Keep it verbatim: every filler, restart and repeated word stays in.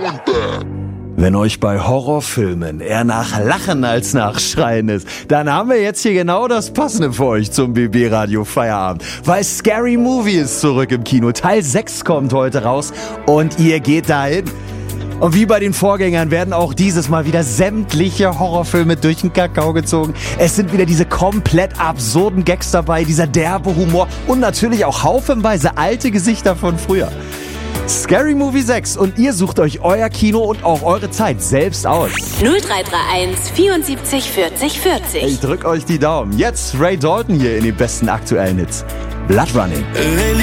Wenn euch bei Horrorfilmen eher nach Lachen als nach Schreien ist, dann haben wir jetzt hier genau das Passende für euch zum B B Radio Feierabend. Weil Scary Movie ist zurück im Kino. Teil sechs kommt heute raus und ihr geht dahin. Und wie bei den Vorgängern werden auch dieses Mal wieder sämtliche Horrorfilme durch den Kakao gezogen. Es sind wieder diese komplett absurden Gags dabei, dieser derbe Humor und natürlich auch haufenweise alte Gesichter von früher. Scary Movie sechs und ihr sucht euch euer Kino und auch eure Zeit selbst aus. null drei drei eins vierundsiebzig vierzig vierzig. Ich drück euch die Daumen. Jetzt Ray Dalton hier in den besten aktuellen Hits. Blood Running.